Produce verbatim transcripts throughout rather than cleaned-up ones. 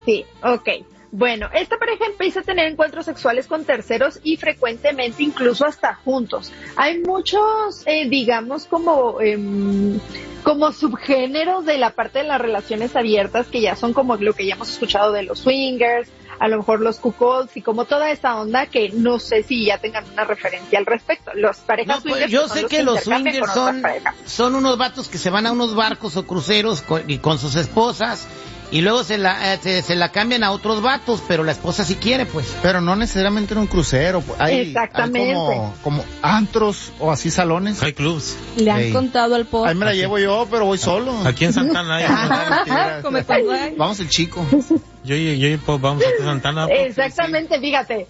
Sí, ok. Bueno, esta pareja empieza a tener encuentros sexuales con terceros y frecuentemente incluso hasta juntos. Hay muchos, eh, digamos, como, eh, como subgéneros de la parte de las relaciones abiertas que ya son como lo que ya hemos escuchado de los swingers, a lo mejor los cuckolds y como toda esta onda que no sé si ya tengan una referencia al respecto. Los parejas no, pues, swingers yo son sé los que, que los intercambian swingers con son, otras parejas. son unos vatos que se van a unos barcos o cruceros con, y con sus esposas y luego se la, eh, se, se la cambian a otros vatos, pero la esposa sí quiere, pues. Pero no necesariamente en un crucero. Hay, Exactamente. Hay como, como antros o así salones. Hay clubs. Le han Ey. contado al post. Ahí me la llevo yo, pero voy solo. Aquí en Santana hay. Mentira. Como cuando hay. Vamos el chico. Yo y yo, y, pues, vamos a Santana. pues, Exactamente, fíjate.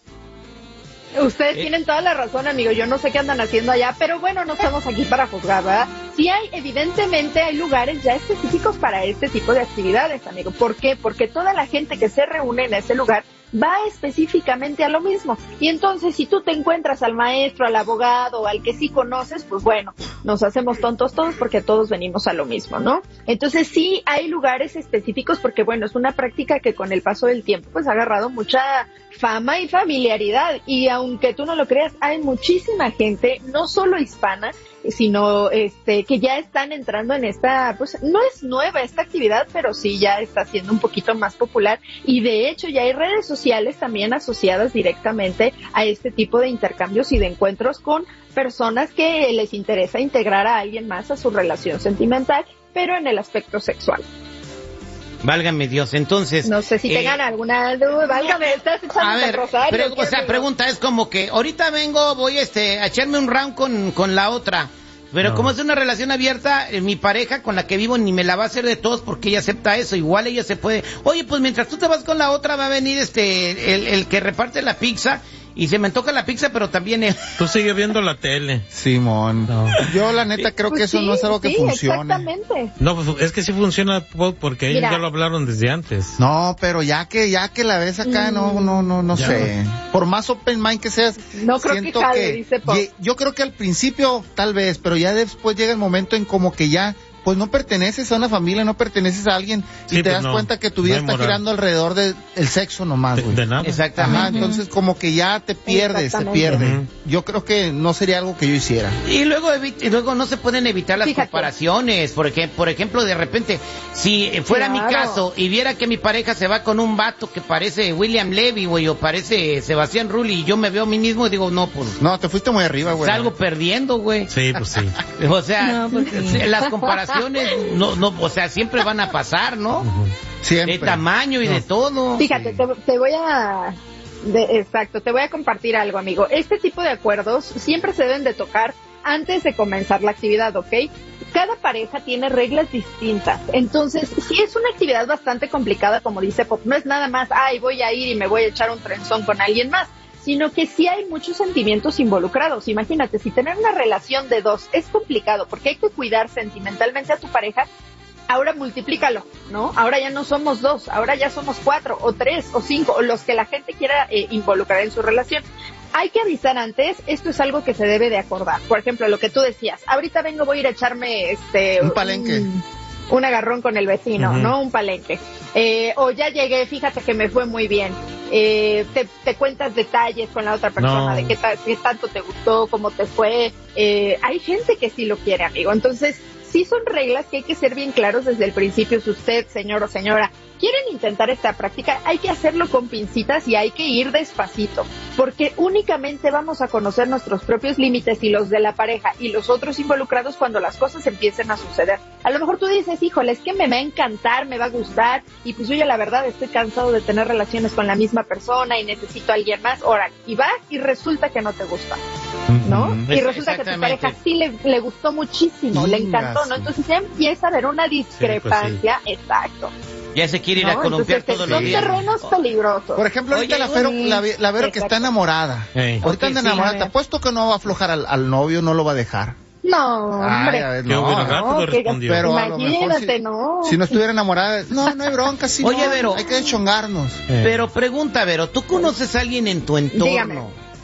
Ustedes Eh. tienen toda la razón, amigo. Yo no sé qué andan haciendo allá, pero bueno, no estamos aquí para juzgar, ¿verdad? Sí hay, evidentemente, hay lugares ya específicos para este tipo de actividades, amigo. ¿Por qué? Porque toda la gente que se reúne en ese lugar va específicamente a lo mismo. Y entonces, si tú te encuentras al maestro, al abogado, al que sí conoces, pues bueno, nos hacemos tontos todos porque todos venimos a lo mismo, ¿no? Entonces, sí hay lugares específicos porque, bueno, es una práctica que con el paso del tiempo, pues ha agarrado mucha fama y familiaridad. Y aunque tú no lo creas, hay muchísima gente, no solo hispana, sino este que ya están entrando en esta, pues no es nueva esta actividad, pero sí ya está siendo un poquito más popular y de hecho ya hay redes sociales también asociadas directamente a este tipo de intercambios y de encuentros con personas que les interesa integrar a alguien más a su relación sentimental, pero en el aspecto sexual. Válgame Dios, entonces... No sé si eh, tengan alguna duda, válgame, estás echando A ver, rosario. pre- o sea, pregunta es como que ahorita vengo, voy este, a echarme un round con, con la otra, pero No. como es una relación abierta, eh, mi pareja con la que vivo ni me la va a hacer de todos porque ella acepta eso, igual ella se puede, oye, pues mientras tú te vas con la otra va a venir este, el, el que reparte la pizza y se me antoja la pizza, pero también él. Tú sigues viendo la tele. Simón. No. Yo la neta creo Pues que eso sí, no es algo que sí, funcione. Exactamente. No, pues es que sí funciona po- porque ellos Mira. ya lo hablaron desde antes. No, pero ya que ya que la ves acá, Mm. no, no, no, no Ya. sé. Por más open mind que seas, No creo que siento jale, dice Pop. ye- yo creo que al principio tal vez, pero ya después llega el momento en como que ya pues no perteneces a una familia, no perteneces a alguien Sí, y te pues das no, cuenta que tu no vida hay está moral. girando alrededor del sexo nomás, De, güey. de nada. Exactamente. Ajá, entonces como que ya te pierdes, se Exactamente. pierde. Ujú. Yo creo que no sería algo que yo hiciera. Y luego evi- y luego no se pueden evitar las Fíjate. comparaciones, porque por ejemplo, de repente, si fuera mi Claro. caso y viera que mi pareja se va con un vato que parece William Levy, güey, o parece Sebastián Rulli, y yo me veo a mí mismo y digo, no, pues No, te fuiste muy arriba, güey. salgo perdiendo, güey. Sí, pues sí. O sea, No, pues sí. las comparaciones, no, no, o sea, siempre van a pasar, ¿no? Siempre. De tamaño y de todo. Fíjate, te, te voy a... de- exacto, te voy a compartir algo, amigo. Este tipo de acuerdos siempre se deben de tocar antes de comenzar la actividad, ¿ok? Cada pareja tiene reglas distintas. Entonces, si es una actividad bastante complicada, como dice Pop, no es nada más, ay, voy a ir y me voy a echar un trenzón con alguien más, sino que sí hay muchos sentimientos involucrados. Imagínate, si tener una relación de dos es complicado porque hay que cuidar sentimentalmente a tu pareja, ahora multiplícalo, ¿no? Ahora ya no somos dos, ahora ya somos cuatro, o tres, o cinco, o los que la gente quiera eh, involucrar en su relación. Hay que avisar antes, esto es algo que se debe de acordar. Por ejemplo, lo que tú decías, ahorita vengo, voy a ir a echarme este... Un palenque. Un, un agarrón con el vecino, Uh-huh. ¿no? Un palenque. Eh, o ya llegué, fíjate que me fue muy bien. Eh, te, te cuentas detalles con la otra persona, No. de qué, ta- qué tanto te gustó, cómo te fue. Eh, hay gente que sí lo quiere, amigo. Entonces, sí son reglas que hay que ser bien claros desde el principio. Si usted, señor o señora, quieren intentar esta práctica, hay que hacerlo con pincitas y hay que ir despacito, porque únicamente vamos a conocer nuestros propios límites y los de la pareja y los otros involucrados cuando las cosas empiecen a suceder. A lo mejor tú dices, híjole, es que me va a encantar, me va a gustar, y pues yo ya la verdad estoy cansado de tener relaciones con la misma persona y necesito a alguien más. Órale, y vas y resulta que no te gusta, ¿no? Ujú. Y resulta que tu Exactamente. pareja sí le, le gustó muchísimo, le encantó, ¿no? Ingazo. Entonces ya empieza a haber una discrepancia, exacto. Ya se quiere ir ¿no? a columpiar Entonces, todos los son días. terrenos peligrosos. Por ejemplo, ahorita Oye, la Vero, sí, la, la Vero que exacto. está enamorada. Ey. Ahorita Ok, anda sí, enamorada. a Te ver. apuesto que no va a aflojar al, al novio, no lo va a dejar. No, Ay, hombre. a ver, Qué bueno, no. rápido No, que- respondió. Pero a lo mejor Imagínate, si, no. si no estuviera enamorada, no, no hay bronca, sí. Oye, no, Vero. hay que deschongarnos. Eh. Pero pregunta, Vero, ¿tú conoces a alguien en tu entorno Dígame.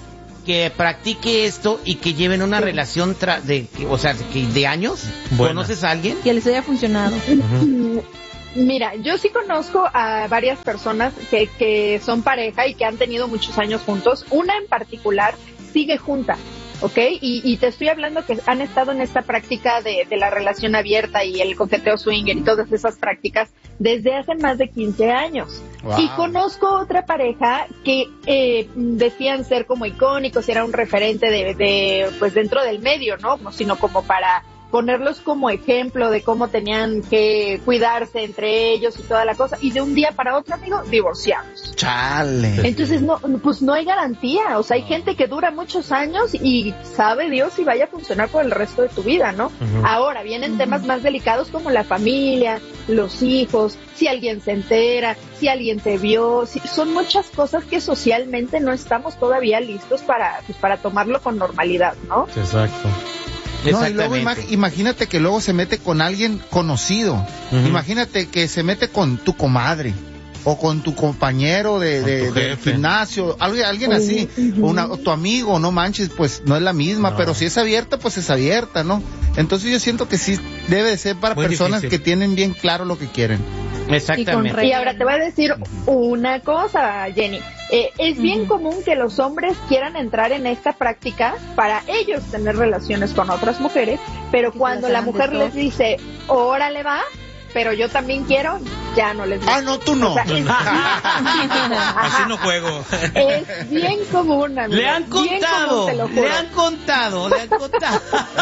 que practique esto y que lleven una Sí. relación tra- de, que- o sea, que de años? Buena. ¿Conoces a alguien? Que les haya funcionado. Ujú. Mira, yo sí conozco a varias personas que, que son pareja y que han tenido muchos años juntos. Una en particular sigue junta, ¿ok? Y, y te estoy hablando que han estado en esta práctica de, de la relación abierta y el coqueteo swinger y todas esas prácticas desde hace más de quince años. Wow. Y conozco otra pareja que eh, decían ser como icónicos, era un referente de, de, pues dentro del medio, ¿no? No sino como para ponerlos como ejemplo de cómo tenían que cuidarse entre ellos y toda la cosa, y de un día para otro, amigo, divorciados. Chale. Entonces, no, pues no hay garantía, o sea, hay gente que dura muchos años y sabe Dios si vaya a funcionar por el resto de tu vida, ¿no? Uh-huh. Ahora, vienen uh-huh. temas más delicados como la familia, los hijos, si alguien se entera, si alguien te vio, si, son muchas cosas que socialmente no estamos todavía listos para, pues, para tomarlo con normalidad, ¿no? Exacto. No, y luego imag- imagínate que luego se mete con alguien conocido. Uh-huh. Imagínate que se mete con tu comadre o con tu compañero de, de, de gimnasio, alguien, alguien uh-huh. así, o, una, o tu amigo, no manches, pues no es la misma, no. Pero si es abierta, pues es abierta, ¿no? Entonces yo siento que sí debe de ser para Muy personas difícil. Que tienen bien claro lo que quieren. Exactamente. Y, y ahora te voy a decir una cosa, Jenny. Eh, es bien uh-huh. común que los hombres quieran entrar en esta práctica para ellos tener relaciones con otras mujeres, pero cuando la mujer les dice, órale va, pero yo también quiero, ya no les digo. Ah, no, tú no. O sea, es, así no juego. Es bien común, amigo. Le han contado, común, le han contado, le han contado.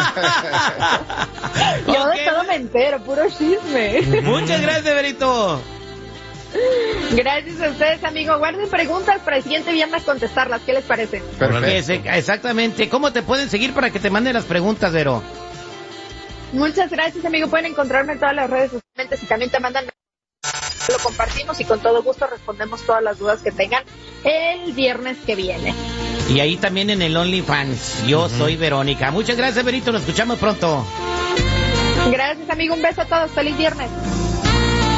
Yo okay. de todo me entero, puro chisme. Muchas gracias, Berito. Gracias a ustedes, amigo. Guarden preguntas para el siguiente viernes contestarlas. ¿Qué les parece? Perfecto. Exactamente. ¿Cómo te pueden seguir para que te manden las preguntas, Vero? Muchas gracias, amigo. Pueden encontrarme en todas las redes sociales y también te mandan, lo compartimos y con todo gusto respondemos todas las dudas que tengan el viernes que viene. Y ahí también en el OnlyFans. Yo uh-huh. soy Verónica. Muchas gracias, Berito. Nos escuchamos pronto. Gracias, amigo. Un beso a todos. Feliz viernes.